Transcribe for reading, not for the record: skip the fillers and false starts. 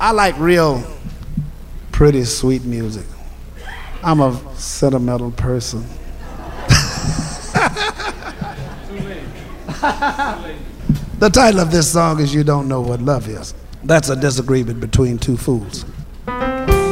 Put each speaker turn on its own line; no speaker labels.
I like real pretty sweet music. I'm a sentimental person. The title of this song is You Don't Know What Love Is. That's a disagreement between two fools.